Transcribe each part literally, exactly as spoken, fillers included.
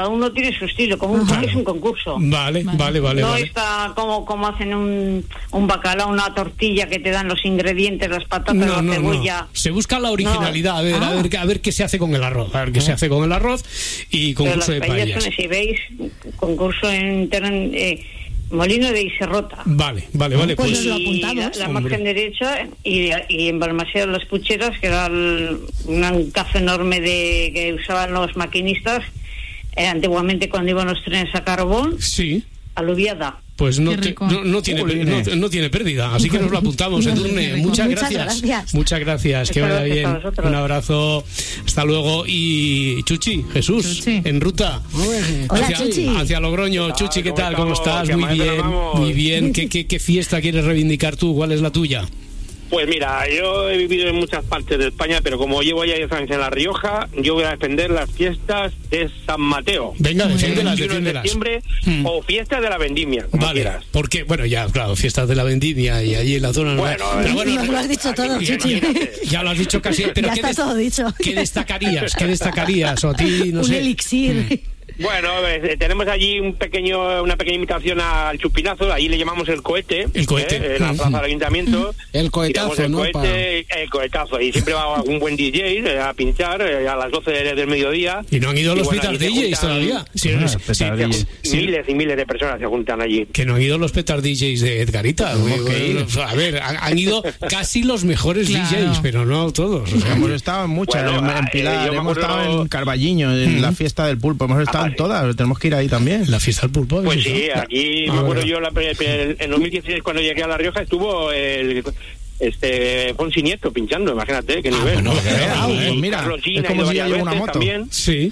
cada uno tiene su estilo, como un, Ajá. es un concurso. Vale, vale, vale. No vale. está como, como hacen un, un bacalao, una tortilla que te dan los ingredientes, las patatas, No, la no, cebolla. no. Se busca la originalidad, No. a ver, Ah. a ver, a ver qué se hace con el arroz, a ver qué se hace con el arroz y Pero concurso de las paellas paellas. son, si veis, concurso en, en eh, Molino de Iserrota. Vale, vale, vale. Pues Pues, nos lo Y la, apuntamos. la Hombre. margen derecha y, y en Balmaseda Las Pucheras, que era el- un cazo enorme de que usaban los maquinistas eh, antiguamente cuando iban los trenes a carbón, sí. aluviada. Pues no, Qué te- rico. no, no tiene, per- no, no tiene pérdida, así que nos lo apuntamos, Edurne. Muchas, Muchas gracias. gracias. Muchas gracias, que Muchas vaya gracias a bien. vosotros. Un abrazo, hasta luego. Y Chuchi, Jesús, Chuchi. en ruta. Hola, hacia, Chuchi. hacia Logroño. ¿Qué tal? Chuchi, ¿qué ¿Cómo tal? ¿Cómo estamos? estás? ¿Qué Muy maestro bien, vamos? muy bien. ¿Qué, qué, ¿Qué fiesta quieres reivindicar tú? ¿Cuál es la tuya? Pues mira, yo he vivido en muchas partes de España, pero como llevo ya diez años en La Rioja, yo voy a defender las fiestas de San Mateo. Venga, Muy defiéndelas, veintiuno de defiéndelas. septiembre Mm. o fiestas de la vendimia, como Vale, quieras. porque, bueno, ya, claro, fiestas de la vendimia y allí en la zona. Bueno, pero eh, bueno, Nos lo has dicho todo, aquí, Chuchi. imagínate. ya lo has dicho casi. Pero Ya ¿qué está des- todo dicho. ¿Qué destacarías? ¿Qué destacarías? O a ti, no un sé. elixir. Bueno, eh, tenemos allí un pequeño, una pequeña invitación al chupinazo, allí le llamamos el cohete. El cohete. ¿eh? En la Mm. plaza del ayuntamiento. El cohetazo, Tiramos el ¿no? cohete, el cohetazo. Y siempre va un buen D J eh, a pinchar eh, a las doce del mediodía. Y no han ido Y los bueno, petar ahí se D Js juntan- todavía. Sí, Ah, sí, petar sí, D Js. sí. Miles y miles de personas se juntan allí. Que no han ido los petar D Js de Edgarita. güey, güey, a ver, han, han ido casi los mejores Claro. D Js, pero no todos. O sea, Hemos estado en muchas, Bueno, en, en eh, Pilar, yo me hemos acuerdo- estado en Carballiño, en la fiesta del pulpo, hemos estado en vale. todas, tenemos que ir ahí también. la fiesta del pulpo. Pues ¿es sí, eso? aquí Ah, me acuerdo bueno. yo la, el- en dos mil dieciséis cuando llegué a La Rioja estuvo el este Fonsi Nieto pinchando, imagínate qué Ah, nivel. bueno, ¿no? que vea, Y pues mira, Carlos es Gina como ha ido si ya varias lleva una veces moto. también. Sí.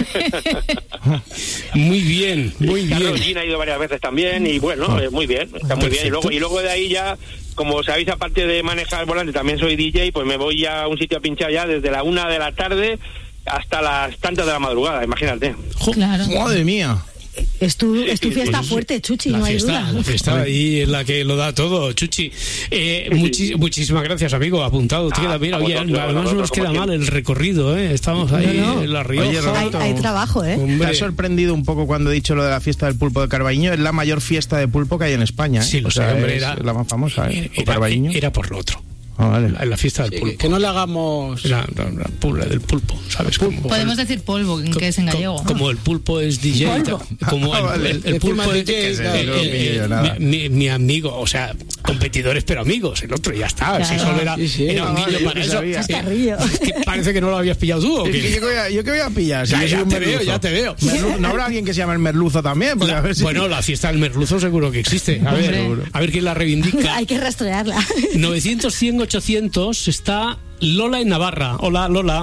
Muy bien, muy Carlos bien. Gina ha ido varias veces también y bueno, eh, muy bien, está muy bien. Y luego, y luego de ahí ya, como sabéis, aparte de manejar el volante, también soy D J, pues me voy ya a un sitio a pinchar ya desde la una de la tarde hasta las tantas de la madrugada, imagínate. Jo, Claro. Madre mía. Es tu, es tu sí, fiesta pues, fuerte, Chuchi, la no hay fiesta, duda. la fiesta ahí es la que lo da todo, Chuchi. Eh, muchi- muchísimas gracias, amigo. Apuntado. Te Ah, queda bien. a Oye, vosotros, a además no nos vosotros, queda como mal el recorrido, ¿eh? Estamos ahí No, no. en La Rioja. Oye, Hay, Roberto, hay trabajo, ¿eh? Me Hombre. ha sorprendido un poco cuando he dicho lo de la fiesta del pulpo de Carballiño. Es la mayor fiesta de pulpo que hay en España, ¿eh? Sí, lo O sé, sea, hombre, es era- la más famosa, ¿eh? O Era, Carballiño. era por lo otro. Ah, vale. La, la fiesta del Sí, pulpo. que no le hagamos... La, la- la pulpa del pulpo, ¿sabes? Como, Podemos decir polvo, que es en co- gallego. Como el pulpo es D J, Polvo. como el, Ah, vale. el- el Encima pulpo es D J, el- claro, el- no lo el- pillo yo el- nada. mi, mi amigo, o sea, competidores pero amigos, el otro ya está. Claro. Si solo era, Sí, sí. era un Ah, guiño vale, yo para que eso. sabía. Chascarrillo. Que parece que no lo habías pillado tú, ¿o Es qué? que yo, qué voy a, yo qué voy a pillar. Si Ya, yo soy ya un te veo, merluzo. ya te veo. Merlu- ¿No habrá alguien que se llame el merluzo también? Porque La- a ver si- bueno, la fiesta del merluzo seguro que existe. A ver, Hombre. a ver quién la reivindica. Hay que rastrearla. novecientos, cien, ochocientos está Lola en Navarra. Hola, Lola.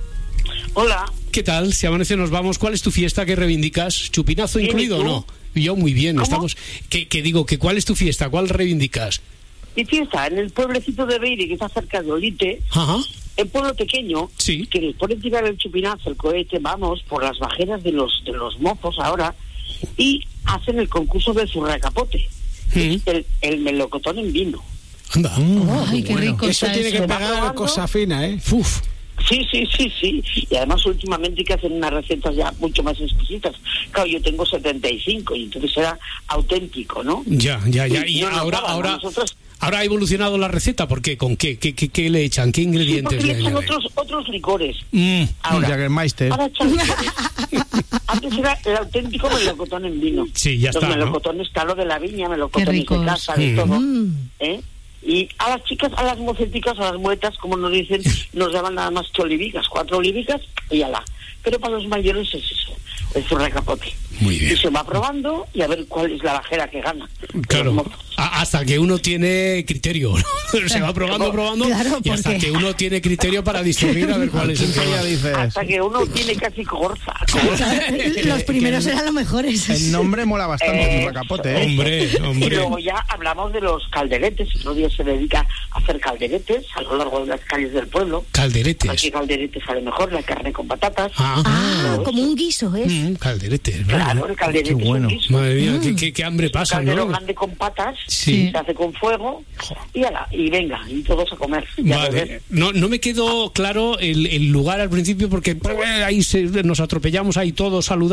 Hola. ¿Qué tal? Si amanece nos vamos. ¿Cuál es tu fiesta que reivindicas? ¿Chupinazo Bien, incluido ¿y o tú? no? Yo muy bien. ¿Cómo? Estamos. Que, que digo, que ¿cuál es tu fiesta? ¿Cuál reivindicas? Mi fiesta en el pueblecito de Beire, que está cerca de Olite, Ajá. un pueblo pequeño, Sí. que después de tirar el chupinazo, el cohete, vamos por las bajeras de los de los mozos ahora y hacen el concurso del zurracapote, Mm. el, el melocotón en vino. Anda. Ay, qué rico Eso está tiene eso. que Se va pegar probando. cosa fina, ¿eh? Uf. Sí, sí, sí, sí. Y además últimamente que hacen unas recetas ya mucho más exquisitas. Claro, yo tengo setenta y cinco y entonces era auténtico, ¿no? Ya, ya, ya. Y Y no nos ahora, daban, ¿no? ahora, Nosotros- ahora ha evolucionado la receta. ¿Por qué? ¿Con qué? ¿Qué, qué, qué le echan? ¿Qué Sí, ingredientes porque le echan añaden? otros, otros licores. Mm. Ahora, Jägermeister. ahora echan licores. Antes era el auténtico melocotón en vino. Sí, ya Los está, ¿no? melocotones, claro, de la viña, melocotones Qué de ricos. casa, de Mm. todo. Mm. ¿eh? Y a las chicas, a las moceticas, a las muetas, como nos dicen, nos daban nada más que olivicas, cuatro olivicas y ala. Pero para los mayores es eso, el zurracapote. Muy bien. Y se va probando y a ver cuál es la bajera que gana. Claro, Los mozos. a- hasta que uno tiene criterio. Se va probando, probando, Claro, y hasta porque- que uno tiene criterio para distinguir a ver cuál es el que Ya va. dices. Hasta que uno tiene casi corza. Los primeros eran los mejores. El nombre mola bastante, Eh, el capote, ¿eh? Hombre, Y hombre. luego ya hablamos de los calderetes. Otro día se dedica a hacer calderetes a lo largo de las calles del pueblo. Calderetes. Aquí calderete sale mejor, la carne con patatas. Ah, Ah, como un guiso, ¿es? mm, calderetes. Claro, ¿verdad? el calderete Qué es un bueno. guiso. Madre mía, qué, qué- qué hambre pasa, Caldero ¿no? grande con patas, Sí. se hace con fuego y ala, y venga, y todos a comer. Y a Vale. beber. No, no me quedó claro el, el lugar al principio porque pues, ahí se, nos atropellamos ahí todos saludando.